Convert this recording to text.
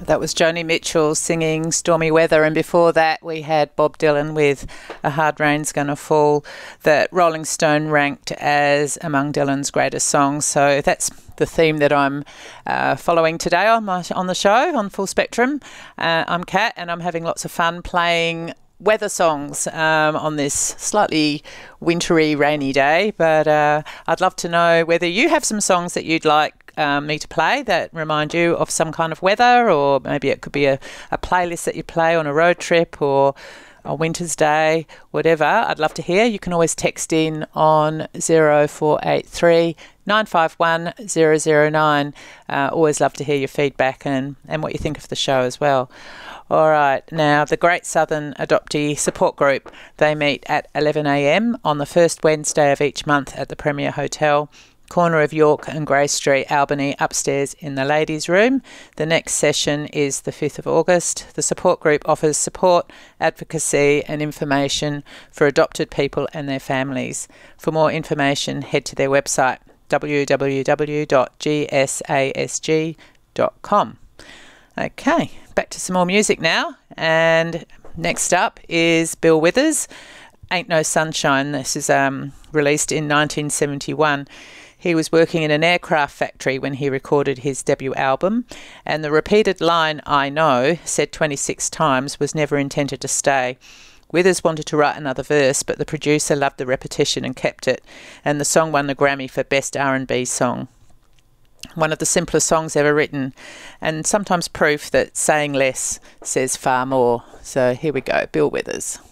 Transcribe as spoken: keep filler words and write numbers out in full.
That was Joni Mitchell singing Stormy Weather, and before that we had Bob Dylan with A Hard Rain's Gonna Fall, that Rolling Stone ranked as among Dylan's greatest songs. So that's the theme that I'm uh, following today on, my, on the show, on Full Spectrum. Uh, I'm Kat, and I'm having lots of fun playing weather songs um, on this slightly wintry, rainy day. But uh, I'd love to know whether you have some songs that you'd like Um, me to play that remind you of some kind of weather, or maybe it could be a, a playlist that you play on a road trip or a winter's day, whatever. I'd love to hear. You can always text in on zero four eight three, nine five one, zero zero nine. Uh, always love to hear your feedback and, and what you think of the show as well. All right, now the Great Southern Adoptee Support Group, they meet at eleven a m on the first Wednesday of each month at the Premier Hotel, corner of York and Grey Street, Albany, upstairs in the ladies' room. The next session is the fifth of August. The support group offers support, advocacy and information for adopted people and their families. For more information, head to their website, w w w dot g s a s g dot com. Okay, back to some more music now. And next up is Bill Withers, Ain't No Sunshine. This is um, released in nineteen seventy-one. He was working in an aircraft factory when he recorded his debut album, and the repeated line, I know, said twenty-six times, was never intended to stay. Withers wanted to write another verse, but the producer loved the repetition and kept it, and the song won the Grammy for Best R and B Song. One of the simplest songs ever written, and sometimes proof that saying less says far more. So here we go, Bill Withers.